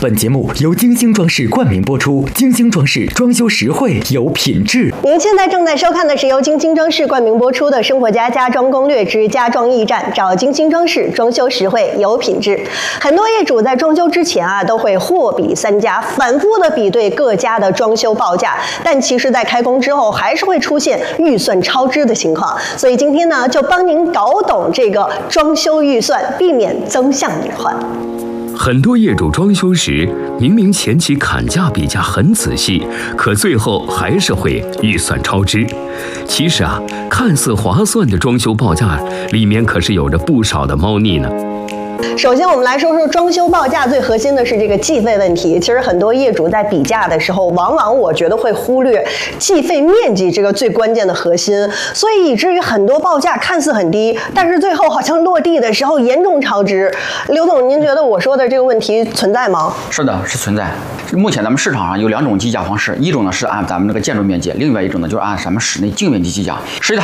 本节目由金星装饰冠名播出，金星装饰装修实惠有品质。 您现在正在收看的是由金星装饰冠名播出的《生活家家装攻略之家装驿站》，找金星装饰，装修实惠有品质。很多业主在装修之前都会货比三家，反复的比对各家的装修报价，但其实在开工之后还是会出现预算超支的情况。所以今天呢，就帮您搞懂这个装修预算，避免增项隐患。 很多业主装修时，明明前期砍价比价很仔细，可最后还是会预算超支。其实看似划算的装修报价，里面可是有着不少的猫腻呢。 首先，我们来说说装修报价最核心的是这个计费问题。其实很多业主在比价的时候，往往我觉得会忽略计费面积这个最关键的核心，所以以至于很多报价看似很低，但是最后好像落地的时候严重超支。刘总，您觉得我说的这个问题存在吗？ 是的，是存在。目前咱们市场上有两种计价方式，一种呢是按咱们这个建筑面积，另外一种呢就是按咱们室内净面积计价。实际